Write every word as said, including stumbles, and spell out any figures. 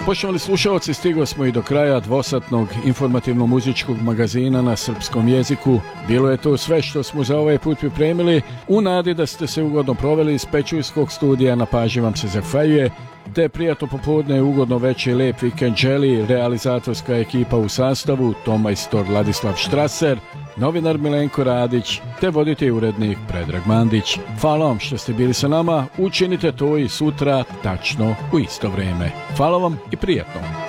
Poštovani slušalci, stigli smo i do kraja dvosatnog informativno-muzičkog magazina na srpskom jeziku. Bilo je to sve što smo za ovaj put pripremili. U nadi da ste se ugodno proveli iz Pećujskog studija, na pažnji vam se zahvaljuje, te prijatno popodne, ugodno večer, lep vikend želi realizatorska ekipa u sastavu: tomajstor Ladislav Štraser, novinar Milenko Radić, te voditelj i urednik Predrag Mandić. Hvala vam što ste bili sa nama, učinite to i sutra tačno u isto vrijeme. Hvala vam i prijatno.